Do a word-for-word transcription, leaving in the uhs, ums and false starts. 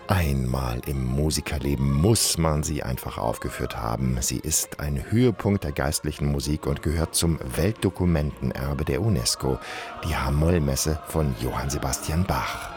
Einmal im Musikerleben muss man sie einfach aufgeführt haben. Sie ist ein Höhepunkt der geistlichen Musik und gehört zum Weltdokumentenerbe der UNESCO, die H-Moll-Messe von Johann Sebastian Bach.